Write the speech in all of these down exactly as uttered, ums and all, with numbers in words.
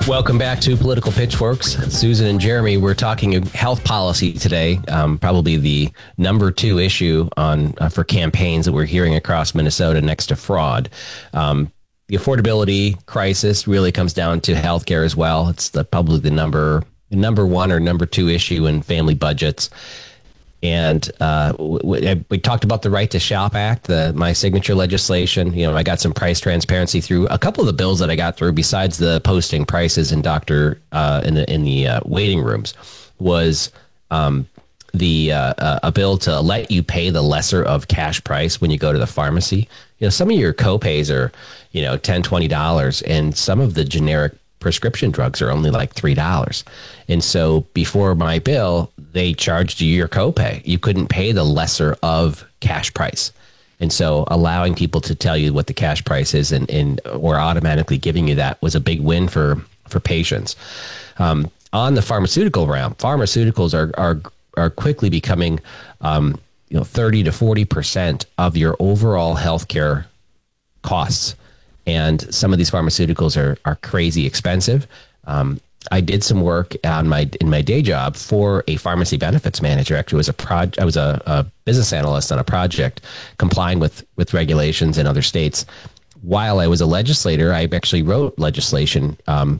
Welcome back to Political Pitchforks. Susan and Jeremy, we're talking health policy today, um, probably the number two issue on uh, for campaigns that we're hearing across Minnesota next to fraud. Um, the affordability crisis really comes down to healthcare as well. It's the, probably the number number one or number two issue in family budgets. And uh, we, we talked about the Right to Shop Act, the my signature legislation. You know, I got some price transparency through a couple of the bills that I got through. Besides the posting prices in doctor uh, in the in the uh, waiting rooms, was um, the uh, uh, a bill to let you pay the lesser of cash price when you go to the pharmacy. You know, some of your copays are, you know, ten, twenty dollars, and some of the generic prescription drugs are only like three dollars. And so before my bill, they charged you your copay. You couldn't pay the lesser of cash price. And so allowing people to tell you what the cash price is and, and or automatically giving you that was a big win for, for patients. Um, on the pharmaceutical realm, pharmaceuticals are are are quickly becoming um, you know, thirty to forty percent of your overall healthcare costs. And some of these pharmaceuticals are are crazy expensive. Um, I did some work on my in my day job for a pharmacy benefits manager. Actually, was a proj- I was a, a business analyst on a project complying with with regulations in other states. While I was a legislator, I actually wrote legislation um,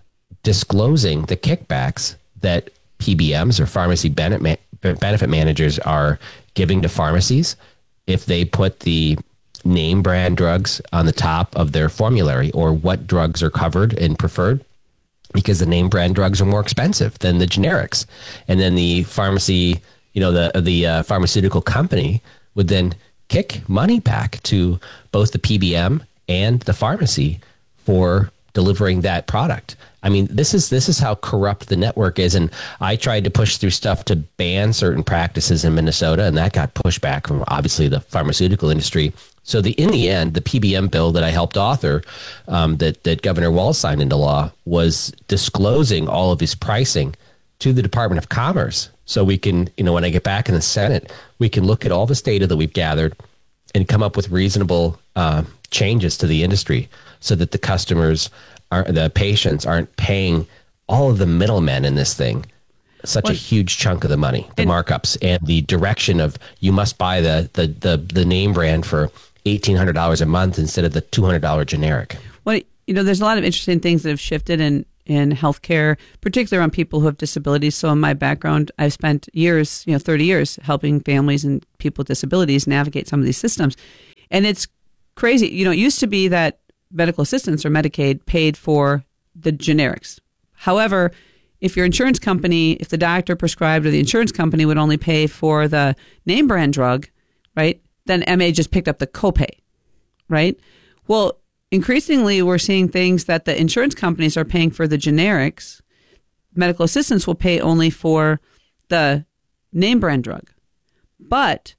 disclosing the kickbacks that P B Ms or pharmacy benefit benefit managers are giving to pharmacies if they put the name brand drugs on the top of their formulary, or what drugs are covered and preferred, because the name brand drugs are more expensive than the generics. And then the pharmacy, you know, the the uh, pharmaceutical company would then kick money back to both the P B M and the pharmacy for delivering that product. I mean, this is this is how corrupt the network is. And I tried to push through stuff to ban certain practices in Minnesota, and that got pushed back from obviously the pharmaceutical industry. So the in the end, the P B M bill that I helped author, um, that that Governor Walz signed into law, was disclosing all of his pricing to the Department of Commerce. So we can, you know, when I get back in the Senate, we can look at all this data that we've gathered and come up with reasonable uh, changes to the industry, so that the customers are the patients aren't paying all of the middlemen in this thing such well, a huge chunk of the money, the and, markups, and the direction of you must buy the the the, the name brand for eighteen hundred dollars a month instead of the two hundred dollars generic. Well, you know, there's a lot of interesting things that have shifted in, in healthcare, particularly on people who have disabilities. So in my background, I've spent years, you know, thirty years helping families and people with disabilities navigate some of these systems. And it's crazy. You know, it used to be that medical assistance or Medicaid paid for the generics. However, if your insurance company, if the doctor prescribed or the insurance company would only pay for the name brand drug, right, then M A just picked up the copay, right? Well, increasingly, we're seeing things that the insurance companies are paying for the generics. Medical assistance will pay only for the name brand drug. But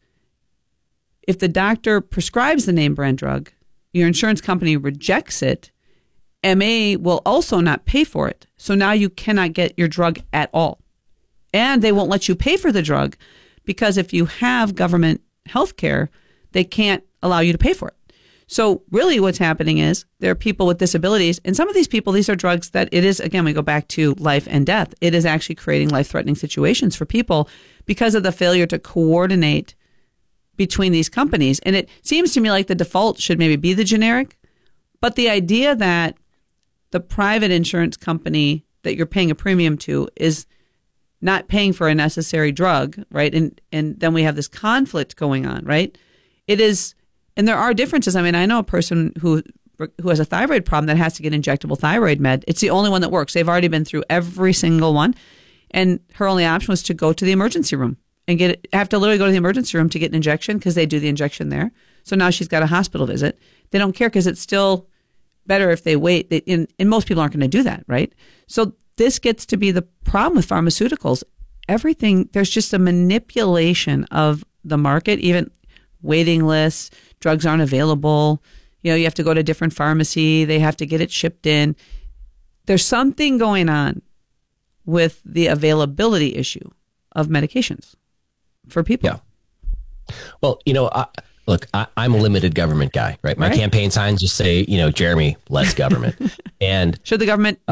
if the doctor prescribes the name brand drug, your insurance company rejects it, M A will also not pay for it. So now you cannot get your drug at all. And they won't let you pay for the drug because if you have government health care, they can't allow you to pay for it. So really what's happening is there are people with disabilities, and some of these people, these are drugs that it is, again, we go back to life and death. It is actually creating life-threatening situations for people because of the failure to coordinate between these companies. And it seems to me like the default should maybe be the generic, but the idea that the private insurance company that you're paying a premium to is not paying for a necessary drug, right? And and then we have this conflict going on, right? It is, and there are differences. I mean, I know a person who who has a thyroid problem that has to get injectable thyroid med. It's the only one that works. They've already been through every single one, and her only option was to go to the emergency room and get it, have to literally go to the emergency room to get an injection because they do the injection there. So now she's got a hospital visit. They don't care because it's still better if they wait. They, and, and most people aren't going to do that, right? So this gets to be the problem with pharmaceuticals. Everything, there's just a manipulation of the market, even waiting lists, drugs aren't available. You know, you have to go to a different pharmacy. They have to get it shipped in. There's something going on with the availability issue of medications for people. Yeah. Well, you know, I, look, I, I'm a limited government guy, right? My right. campaign signs just say, you know, Jeremy, less government. And should the government? No.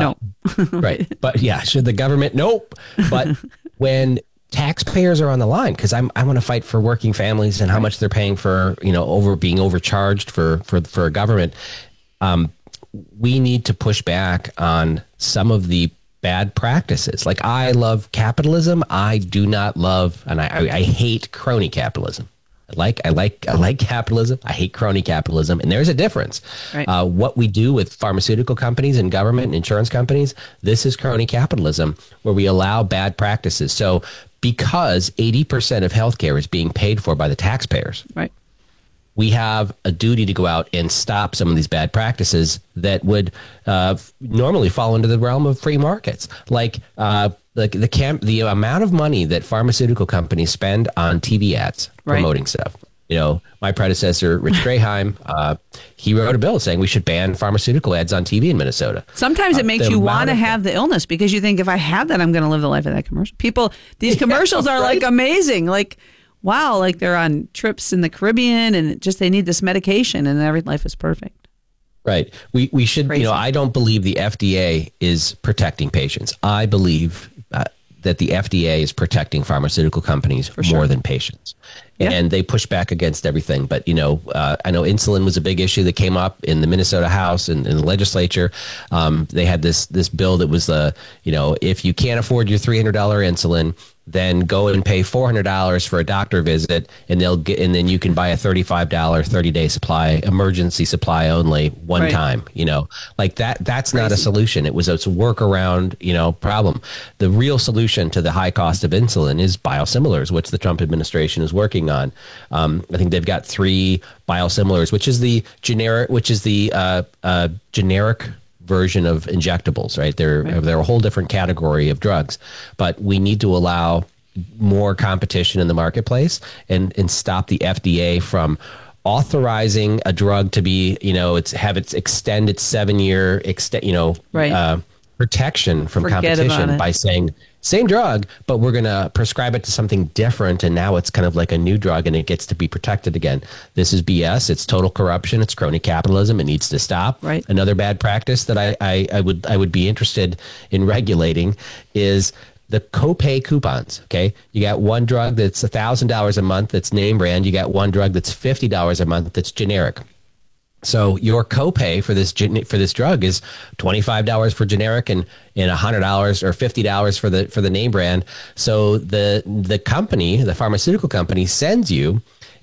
Right. But yeah, should the government? Nope. But when taxpayers are on the line, because I'm I want to fight for working families and how much they're paying for, you know, over being overcharged for for for a government. Um, we need to push back on some of the bad practices. Like, I love capitalism. I do not love, and I, I, I hate crony capitalism. I like, I like, I like capitalism. I hate crony capitalism. And there's a difference. Right. Uh, what we do with pharmaceutical companies and government and insurance companies, this is crony capitalism, where we allow bad practices. So because eighty percent of healthcare is being paid for by the taxpayers, Right. we have a duty to go out and stop some of these bad practices that would uh, normally fall into the realm of free markets. Like, uh, like the camp, the amount of money that pharmaceutical companies spend on T V ads Right. promoting stuff. You know, my predecessor, Rich Straheim, uh, he wrote a bill saying we should ban pharmaceutical ads on T V in Minnesota. Sometimes it Uh, makes the you amount want to of- have the illness because you think if I have that, I'm going to live the life of that commercial. People, these commercials are like right. amazing. Like, wow, like they're on trips in the Caribbean and it just they need this medication and every life is perfect. Right. We we should, Crazy. you know, I don't believe the F D A is protecting patients. I believe uh, that the F D A is protecting pharmaceutical companies sure. more than patients. Yeah. And they push back against everything. But, you know, uh, I know insulin was a big issue that came up in the Minnesota House and in the legislature. Um, they had this this bill that was, uh, you know, if you can't afford your three hundred dollars insulin, then go and pay four hundred dollars for a doctor visit, and they'll get, and then you can buy a thirty-five dollars thirty day supply, emergency supply only, one Right. time. You know, like that. That's not a solution. It was a workaround, you know, problem. The real solution to the high cost of insulin is biosimilars, which the Trump administration is working on. Um, I think they've got three biosimilars, which is the generic, which is the uh, uh, generic version of injectables, right? They're Right. they're a whole different category of drugs, but we need to allow more competition in the marketplace and and stop the F D A from authorizing a drug to be, you know, it's have its extend its seven year extent, you know, Right. uh, protection from Forget about competition it. by saying same drug, but we're going to prescribe it to something different. And now it's kind of like a new drug and it gets to be protected again. This is B S. It's total corruption. It's crony capitalism. It needs to stop. Right. Another bad practice that I, I, I would I would be interested in regulating is the copay coupons. Okay. You got one drug that's one thousand dollars a month that's name brand. You got one drug that's fifty dollars a month that's generic. So your copay for this gen- for this drug is twenty-five dollars for generic and and one hundred dollars or fifty dollars for the for the name brand. So the the company, the pharmaceutical company, sends you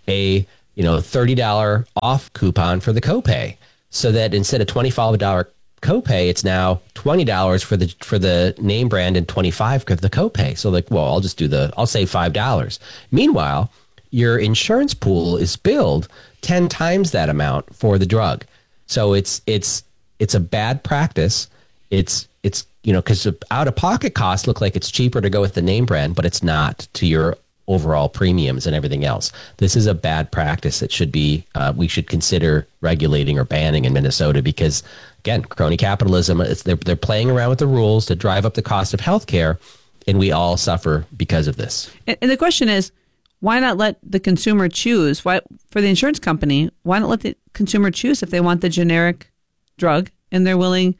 a you know thirty dollars off coupon for the copay. So that instead of twenty-five dollars copay, it's now twenty dollars for the for the name brand and twenty-five dollars for the copay. So like, well, I'll just do the I'll save five dollars. Meanwhile, your insurance pool is billed ten times that amount for the drug. So it's it's it's a bad practice. It's it's you know because out of pocket costs look like it's cheaper to go with the name brand, but it's not to your overall premiums and everything else. This is a bad practice that should be uh, we should consider regulating or banning in Minnesota because again, crony capitalism. It's, they're they're playing around with the rules to drive up the cost of healthcare, and we all suffer because of this. And, and the question is, why not let the consumer choose? Why for the insurance company? Why not let the consumer choose if they want the generic drug and they're willing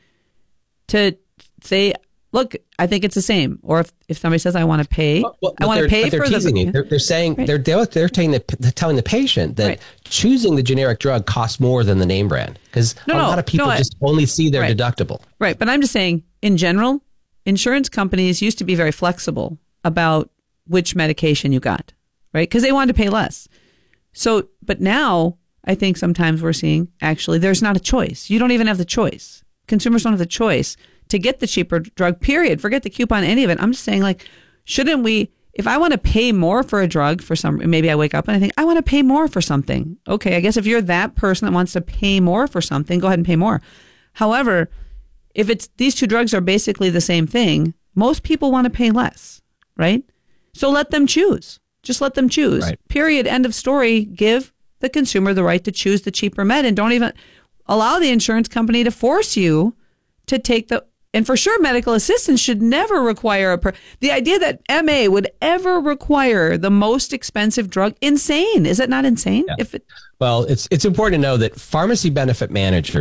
to say, "Look, I think it's the same." Or if, if somebody says, "I want to pay, Well, well, I want to they're- pay but they're for teasing the," you. They're, they're saying Right. they're they're, they're, telling the, they're telling the patient that Right. choosing the generic drug costs more than the name brand because No, a no, lot of people no, I- just only see their Right. deductible. Right. But I'm just saying, in general, insurance companies used to be very flexible about which medication you got, right? Because they wanted to pay less. So, but now I think sometimes we're seeing actually there's not a choice. You don't even have the choice. Consumers don't have the choice to get the cheaper drug, period. Forget the coupon, any of it. I'm just saying, like, shouldn't we, if I want to pay more for a drug for some, maybe I wake up and I think, I want to pay more for something. Okay, I guess if you're that person that wants to pay more for something, go ahead and pay more. However, if it's these two drugs are basically the same thing, most people want to pay less, right? So let them choose. Just let them choose. Right. Period. End of story. Give the consumer the right to choose the cheaper med and don't even allow the insurance company to force you to take the, and for sure, medical assistance should never require a, per, the idea that M A would ever require the most expensive drug, insane. Is it not insane? Yeah. If it, Well, it's it's important to know that pharmacy benefit managers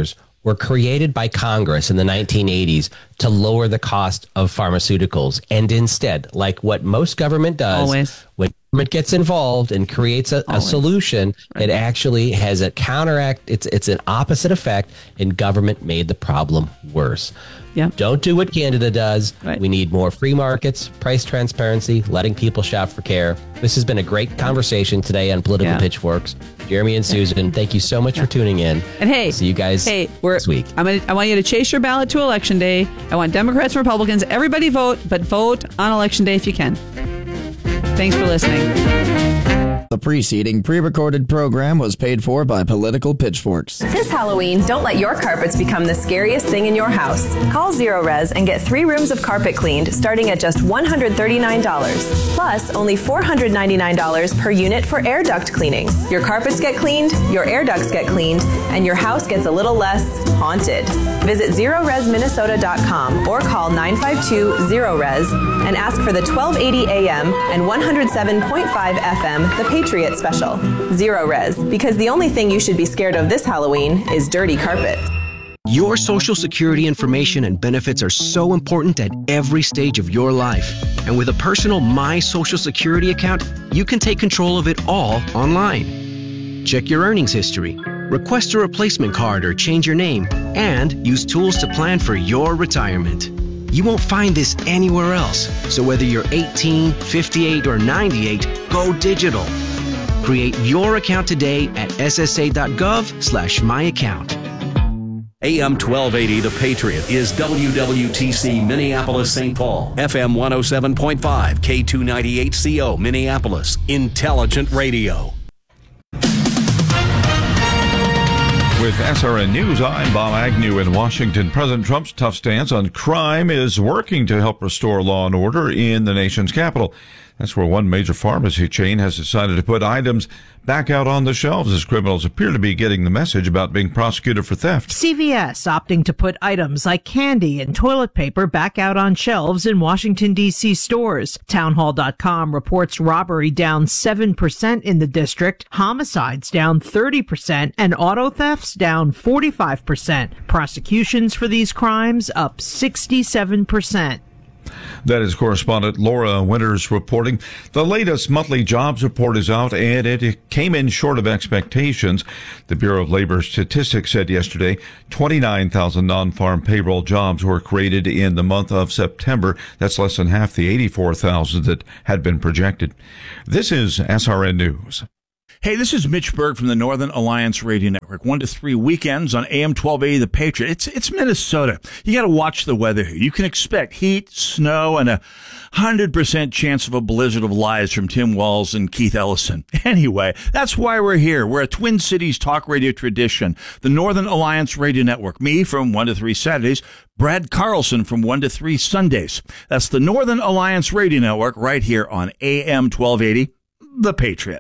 were created by Congress in the nineteen eighties to lower the cost of pharmaceuticals. And instead, like what most government does, Always. when government gets involved and creates a, a solution, right. It actually has a counteract. It's it's an opposite effect, and government made the problem worse. Yeah. Don't do what Canada does. Right. We need more free markets, price transparency, letting people shop for care. This has been a great conversation today on Political yeah. Pitchforks. Jeremy and Susan, thank you so much yeah. for tuning in. And hey, see you guys hey, we're, this week. I'm gonna, I want you to chase your ballot to Election Day. I want Democrats and Republicans, everybody vote, but vote on Election Day if you can. Thanks for listening. The preceding pre-recorded program was paid for by Political Pitchforks. This Halloween, don't let your carpets become the scariest thing in your house. Call Zero Res and get three rooms of carpet cleaned starting at just one hundred thirty-nine dollars. Plus, only four hundred ninety-nine dollars per unit for air duct cleaning. Your carpets get cleaned, your air ducts get cleaned, and your house gets a little less haunted. Visit zero res minnesota dot com or call nine five two zero res and ask for the twelve eighty A M and one oh seven point five F M, the Patriot Special. Zero Res, because the only thing you should be scared of this Halloween is dirty carpet. Your Social Security information and benefits are so important at every stage of your life. And with a personal My Social Security account, you can take control of it all online. Check your earnings history, request a replacement card or change your name, and use tools to plan for your retirement. You won't find this anywhere else. So whether you're eighteen, fifty-eight, or ninety-eight, go digital. Create your account today at s s a dot gov slash my account. A M twelve eighty The Patriot is W W T C Minneapolis Saint Paul, F M one oh seven point five, K two ninety-eight C O Minneapolis, Intelligent Radio. With S R N News, I'm Bob Agnew in Washington. President Trump's tough stance on crime is working to help restore law and order in the nation's capital. That's where one major pharmacy chain has decided to put items back out on the shelves as criminals appear to be getting the message about being prosecuted for theft. C V S opting to put items like candy and toilet paper back out on shelves in Washington, D C stores. Townhall dot com reports robbery down seven percent in the district, homicides down thirty percent, and auto thefts down forty-five percent. Prosecutions for these crimes up sixty-seven percent. That is correspondent Laura Winters reporting. The latest monthly jobs report is out, and it came in short of expectations. The Bureau of Labor Statistics said yesterday twenty-nine thousand non-farm payroll jobs were created in the month of September. That's less than half the eighty-four thousand that had been projected. This is S R N News. Hey, this is Mitch Berg from the Northern Alliance Radio Network. One to three weekends on A M twelve eighty The Patriot. It's it's Minnesota. You got to watch the weather here. You can expect heat, snow, and a hundred percent chance of a blizzard of lies from Tim Walz and Keith Ellison. Anyway, that's why we're here. We're a Twin Cities talk radio tradition. The Northern Alliance Radio Network. Me from one to three Saturdays. Brad Carlson from one to three Sundays. That's the Northern Alliance Radio Network right here on A M twelve eighty The Patriot.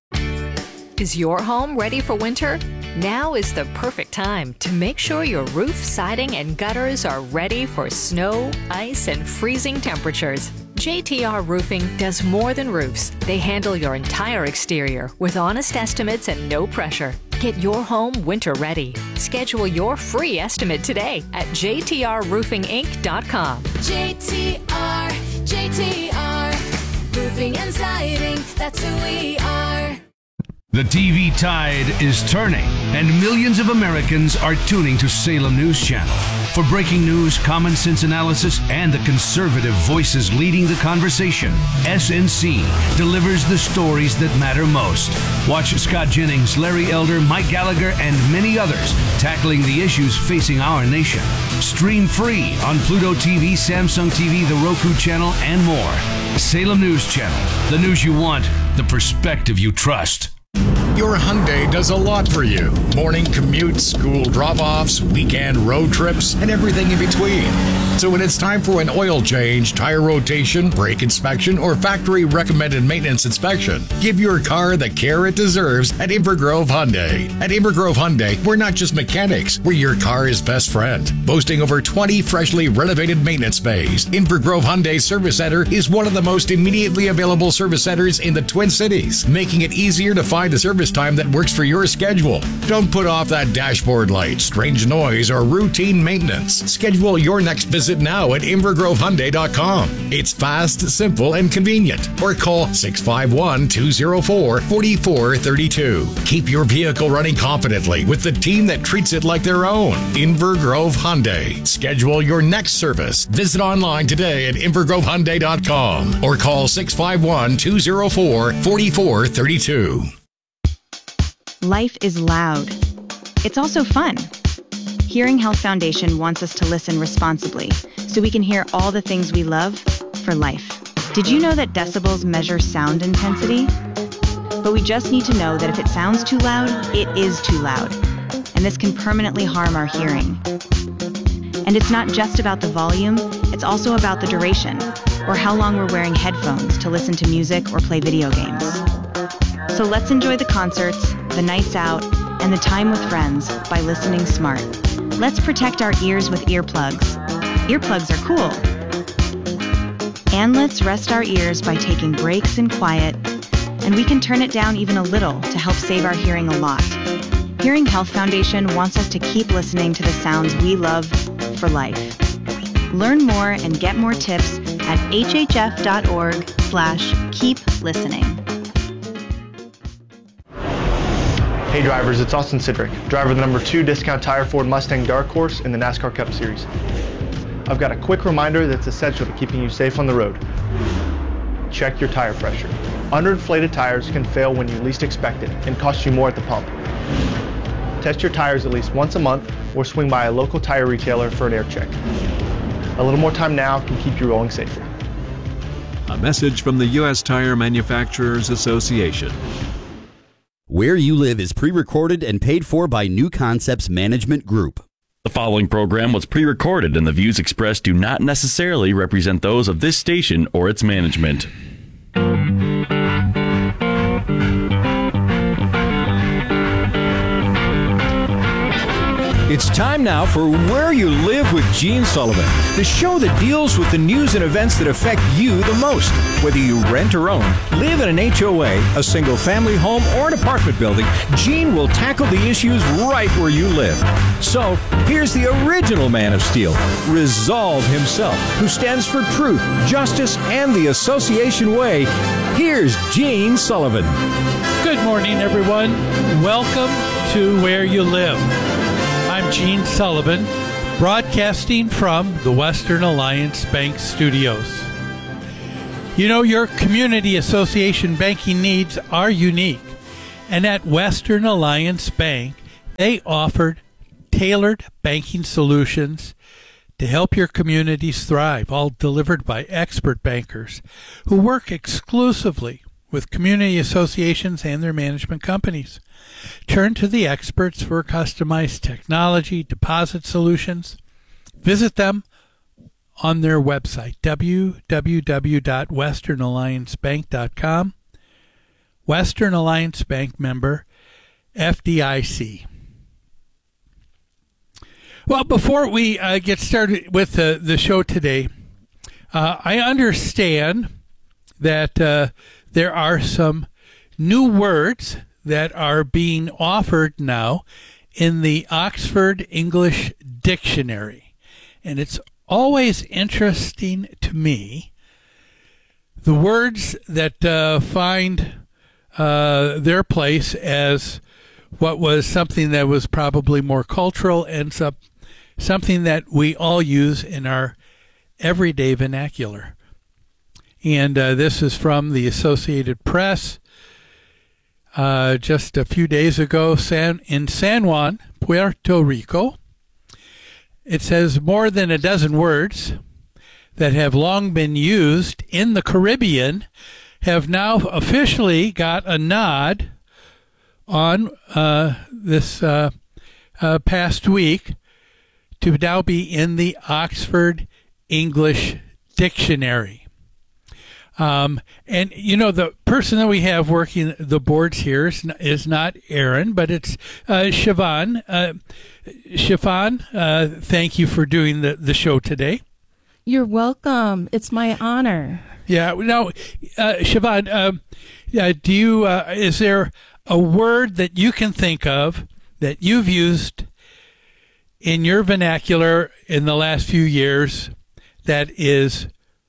Is your home ready for winter? Now is the perfect time to make sure your roof, siding, and gutters are ready for snow, ice, and freezing temperatures. J T R Roofing does more than roofs. They handle your entire exterior with honest estimates and no pressure. Get your home winter ready. Schedule your free estimate today at j t r roofing inc dot com. J T R, J T R, roofing and siding, that's who we are. The T V tide is turning, and millions of Americans are tuning to Salem News Channel. For breaking news, common sense analysis, and the conservative voices leading the conversation, S N C delivers the stories that matter most. Watch Scott Jennings, Larry Elder, Mike Gallagher, and many others tackling the issues facing our nation. Stream free on Pluto T V, Samsung T V, the Roku channel, and more. Salem News Channel, the news you want, the perspective you trust. Your Hyundai does a lot for you. Morning commutes, school drop-offs, weekend road trips, and everything in between. So when it's time for an oil change, tire rotation, brake inspection, or factory recommended maintenance inspection, give your car the care it deserves at Invergrove Hyundai. At Invergrove Hyundai, we're not just mechanics, we're your car's best friend. Boasting over twenty freshly renovated maintenance bays, Invergrove Hyundai Service Center is one of the most immediately available service centers in the Twin Cities, making it easier to find a service time that works for your schedule. Don't put off that dashboard light, strange noise, or routine maintenance. Schedule your next visit now at invergrove hyundai dot com. It's fast, simple, and convenient. Or call six five one, two zero four, four four three two. Keep your vehicle running confidently with the team that treats it like their own. Invergrove Hyundai. Schedule your next service. Visit online today at invergrove hyundai dot com or call six five one, two zero four, four four three two. Life is loud. It's also fun. Hearing Health Foundation wants us to listen responsibly so we can hear all the things we love for life. Did you know that decibels measure sound intensity? But we just need to know that if it sounds too loud, it is too loud. And this can permanently harm our hearing. And it's not just about the volume, it's also about the duration, or how long we're wearing headphones to listen to music or play video games. So let's enjoy the concerts, the nights out, and the time with friends by listening smart. Let's protect our ears with earplugs. Earplugs are cool. And let's rest our ears by taking breaks in quiet, and we can turn it down even a little to help save our hearing a lot. Hearing Health Foundation wants us to keep listening to the sounds we love for life. Learn more and get more tips at hhf.org slash keep listening. Hey drivers, it's Austin Sidrick, driver of the number two Discount Tire Ford Mustang Dark Horse in the NASCAR Cup Series. I've got a quick reminder that's essential to keeping you safe on the road. Check your tire pressure. Underinflated tires can fail when you least expect it and cost you more at the pump. Test your tires at least once a month or swing by a local tire retailer for an air check. A little more time now can keep you rolling safely. A message from the U S Tire Manufacturers Association. Where You Live is pre-recorded and paid for by New Concepts Management Group. The following program was pre-recorded and the views expressed do not necessarily represent those of this station or its management. It's time now for Where You Live with Gene Sullivan, the show that deals with the news and events that affect you the most. Whether you rent or own, live in an H O A, a single-family home, or an apartment building, Gene will tackle the issues right where you live. So, here's the original Man of Steel, Resolve himself, who stands for truth, justice, and the association way. Here's Gene Sullivan. Good morning, everyone. Welcome to Where You Live. I'm Gene Sullivan, broadcasting from the Western Alliance Bank Studios. You know, your community association banking needs are unique, and at Western Alliance Bank, they offered tailored banking solutions to help your communities thrive, all delivered by expert bankers who work exclusively with community associations and their management companies. Turn to the experts for customized technology deposit solutions. Visit them on their website, w w w dot western alliance bank dot com. Western Alliance Bank member, F D I C. Well, before we uh, get started with the, the show today, uh, I understand that uh, there are some new words that are being offered now in the Oxford English Dictionary. And it's always interesting to me, the words that uh, find uh, their place as what was something that was probably more cultural and some, something that we all use in our everyday vernacular. And uh, this is from the Associated Press. Uh, just a few days ago, San, in San Juan, Puerto Rico, it says more than a dozen words that have long been used in the Caribbean have now officially got a nod on uh, this uh, uh, past week to now be in the Oxford English Dictionary. Um, and, you know, the person that we have working the boards here is, is not Aaron, but it's uh, Siobhan. Uh, Siobhan, uh, thank you for doing the, the show today. You're welcome. It's my honor. Yeah. Now, uh, Siobhan, uh, uh, do you, uh, is there a word that you can think of that you've used in your vernacular in the last few years that is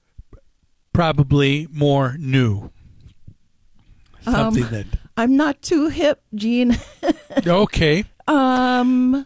probably more new? Something um, that I'm not too hip, Gene. Okay. Um,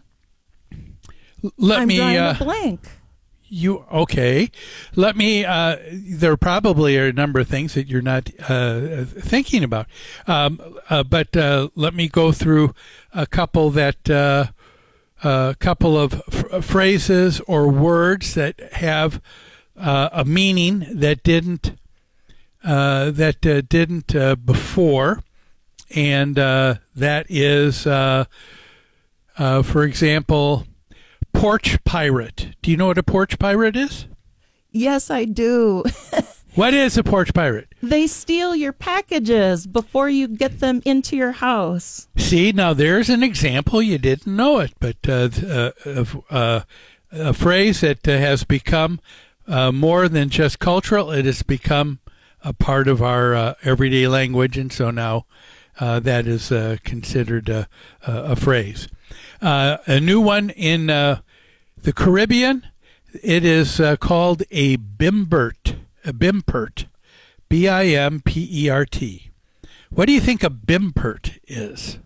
Let I'm me drawing uh, a blank. You okay? Let me. Uh, there probably are a number of things that you're not uh, thinking about, um, uh, but uh, let me go through a couple that a uh, couple of f- phrases or words that have uh, a meaning that didn't uh, that uh, didn't uh, before, and uh, that is, uh, uh, for example, porch pirate. Do you know what a porch pirate is? Yes, I do. What is a porch pirate? They steal your packages before you get them into your house. See, now there's an example. You didn't know it, but uh, uh, uh, a phrase that uh, has become uh, more than just cultural. It has become a part of our uh, everyday language, and so now uh, that is uh, considered a, a phrase. Uh, a new one in uh, the Caribbean, it is uh, called a bimbert, a bimpert, B I M P E R T. What do you think a bimpert is?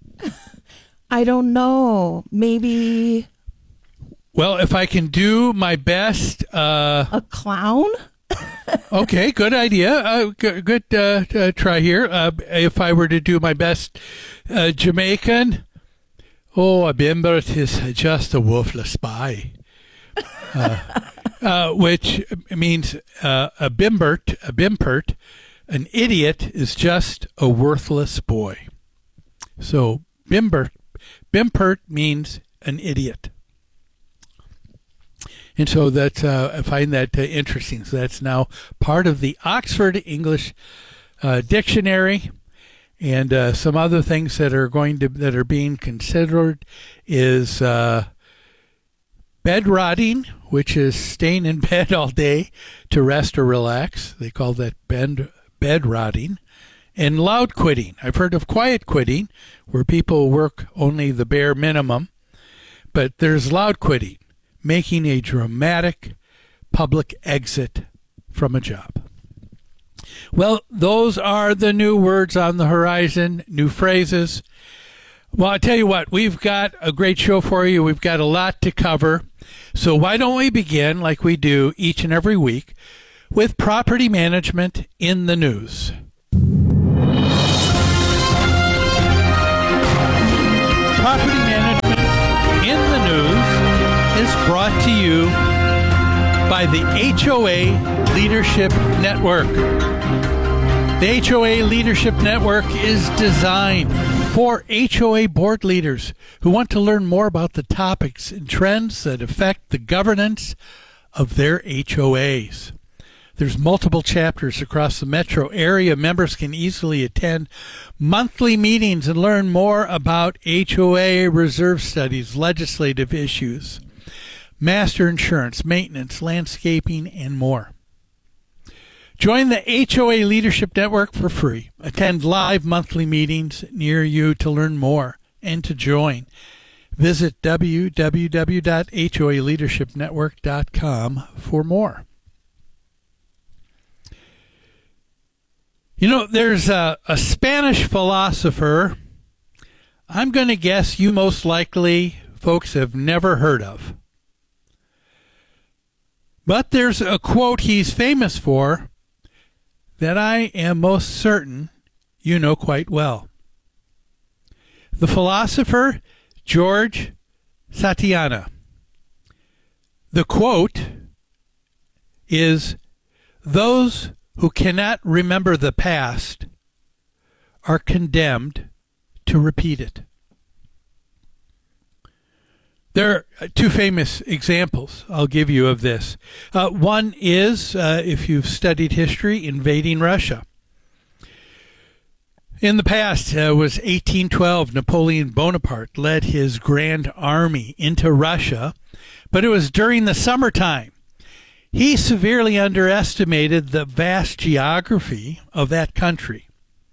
I don't know. Maybe... Well, if I can do my best... Uh, a clown? Okay, good idea. Uh, good good uh, uh, try here. Uh, if I were to do my best uh, Jamaican... Oh, a bimbert is just a wolfless spy, uh, uh, which means uh, a bimbert, a bimpert, an idiot is just a worthless boy. So bimbert, bimpert means an idiot. And so that's, uh, I find that uh, interesting. So that's now part of the Oxford English uh, Dictionary. And uh, some other things that are going to that are being considered is uh, bed rotting, which is staying in bed all day to rest or relax. They call that bed bed rotting. And loud quitting. I've heard of quiet quitting, where people work only the bare minimum. But there's loud quitting, making a dramatic public exit from a job. Well, those are the new words on the horizon, new phrases. Well, I tell you what, we've got a great show for you. We've got a lot to cover. So why don't we begin, like we do each and every week, with property management in the news. Property management in the news is brought to you by the H O A Leadership Network. The H O A Leadership Network is designed for H O A board leaders who want to learn more about the topics and trends that affect the governance of their H O As. There's multiple chapters across the metro area. Members can easily attend monthly meetings and learn more about H O A reserve studies, legislative issues, master insurance, maintenance, landscaping, and more. Join the H O A Leadership Network for free. Attend live monthly meetings near you to learn more and to join. Visit w w w dot h o a leadership network dot com for more. You know, there's a, a Spanish philosopher I'm going to guess you most likely folks have never heard of. But there's a quote he's famous for that I am most certain you know quite well. The philosopher George Santayana. The quote is, "Those who cannot remember the past are condemned to repeat it." There are two famous examples I'll give you of this. Uh, one is, uh, if you've studied history, invading Russia. In the past, uh, it was eighteen twelve, Napoleon Bonaparte led his grand army into Russia, but it was during the summertime. He severely underestimated the vast geography of that country.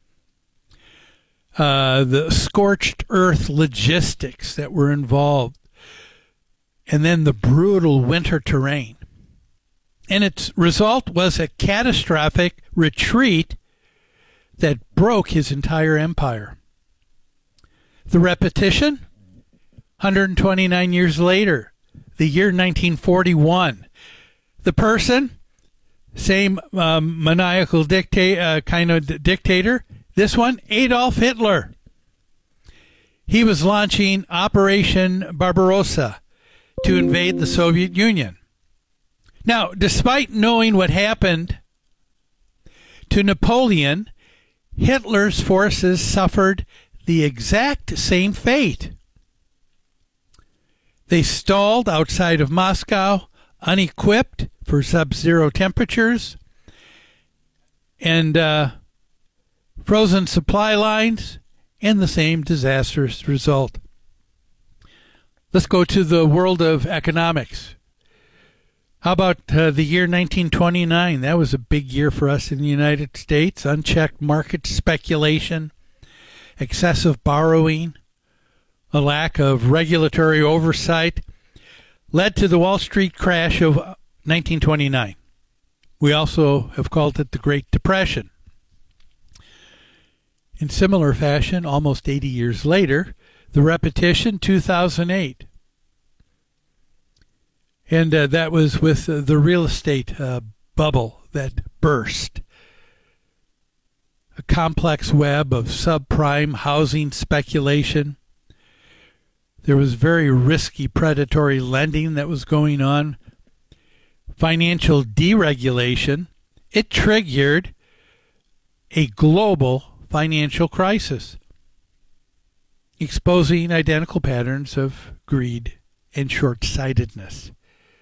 Uh, the scorched earth logistics that were involved, and then the brutal winter terrain. And its result was a catastrophic retreat that broke his entire empire. The repetition, one hundred twenty-nine years later, the year nineteen forty-one. The person, same um, maniacal dicta- uh, kind of d- dictator, this one, Adolf Hitler. He was launching Operation Barbarossa to invade the Soviet Union. Now, despite knowing what happened to Napoleon, Hitler's forces suffered the exact same fate. They stalled outside of Moscow, unequipped for sub-zero temperatures, and uh, frozen supply lines, and the same disastrous result. Let's go to the world of economics. How about uh, the year nineteen twenty-nine? That was a big year for us in the United States. Unchecked market speculation, excessive borrowing, a lack of regulatory oversight led to the Wall Street crash of nineteen twenty-nine. We also have called it the Great Depression. In similar fashion, almost eighty years later, the repetition, two thousand eight. And uh, that was with uh, the real estate uh, bubble that burst. A complex web of subprime housing speculation. There was very risky predatory lending that was going on. Financial deregulation. It triggered a global financial crisis, exposing identical patterns of greed and short-sightedness.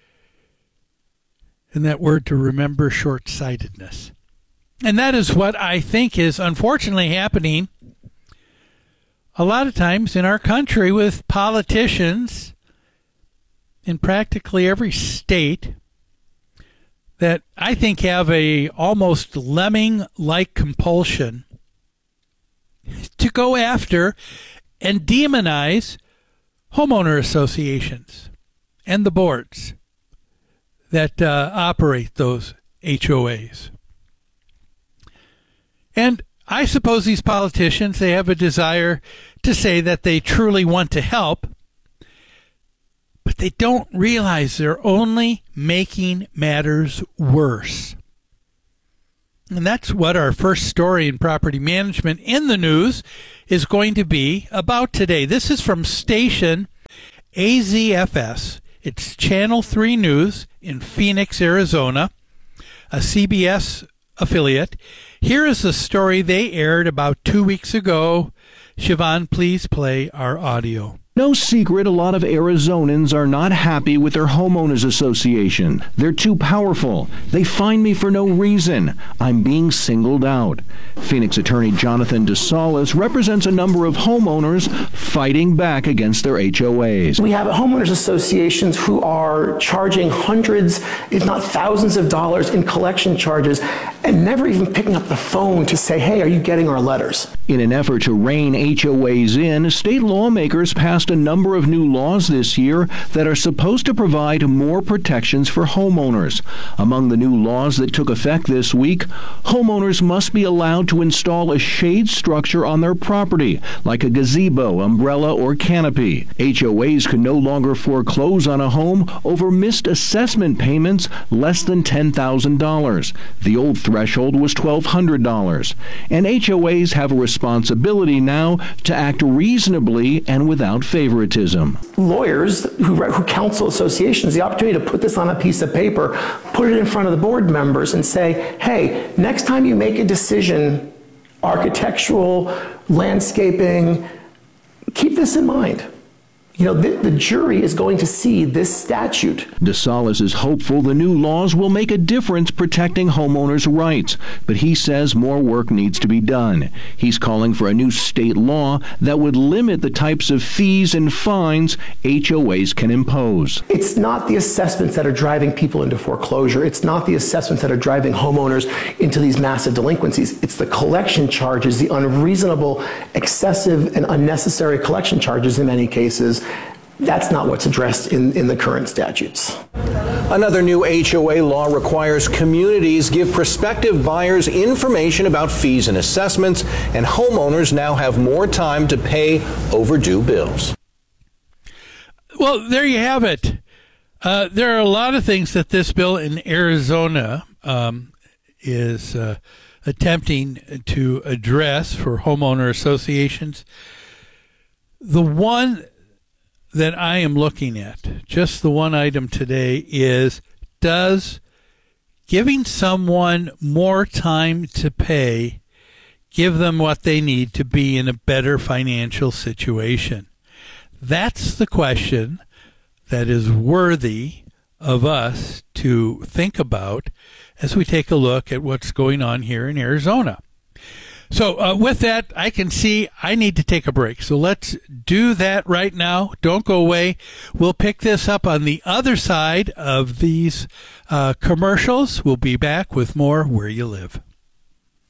And that word to remember, short-sightedness. And that is what I think is unfortunately happening a lot of times in our country with politicians in practically every state that I think have a almost lemming-like compulsion to go after and demonize homeowner associations and the boards that uh, operate those H O As. And I suppose these politicians, they have a desire to say that they truly want to help, but they don't realize they're only making matters worse. And that's what our first story in property management in the news is going to be about today. This is from station A Z F S. It's Channel three News in Phoenix, Arizona, a C B S affiliate. Here is the story they aired about two weeks ago. Siobhan, please play our audio. No secret, a lot of Arizonans are not happy with their homeowners association. They're too powerful. They fine me for no reason. I'm being singled out. Phoenix attorney Jonathan DeSalis represents a number of homeowners fighting back against their H O As. We have homeowners associations who are charging hundreds, if not thousands of dollars in collection charges and never even picking up the phone to say, hey, are you getting our letters? In an effort to rein H O As in, state lawmakers passed a number of new laws this year that are supposed to provide more protections for homeowners. Among the new laws that took effect this week, homeowners must be allowed to install a shade structure on their property, like a gazebo, umbrella, or canopy. H O As can no longer foreclose on a home over missed assessment payments less than ten thousand dollars. The old threshold was twelve hundred dollars. And H O As have a responsibility now to act reasonably and without favoritism. Lawyers who, who counsel associations the opportunity to put this on a piece of paper, put it in front of the board members and say, hey, next time you make a decision, architectural, landscaping, keep this in mind. You know, the, the jury is going to see this statute. DeSalis is hopeful the new laws will make a difference protecting homeowners' rights, but he says more work needs to be done. He's calling for a new state law that would limit the types of fees and fines H O As can impose. It's not the assessments that are driving people into foreclosure. It's not the assessments that are driving homeowners into these massive delinquencies. It's the collection charges, the unreasonable, excessive, and unnecessary collection charges in many cases. That's not what's addressed in, in the current statutes. Another new H O A law requires communities give prospective buyers information about fees and assessments, and homeowners now have more time to pay overdue bills. Well, there you have it. Uh, there are a lot of things that this bill in Arizona um, is uh, attempting to address for homeowner associations. The one that I am looking at, just the one item today, is does giving someone more time to pay give them what they need to be in a better financial situation? That's the question that is worthy of us to think about as we take a look at what's going on here in Arizona. So uh, with that, I can see I need to take a break. So let's do that right now. Don't go away. We'll pick this up on the other side of these uh, commercials. We'll be back with more Where You Live.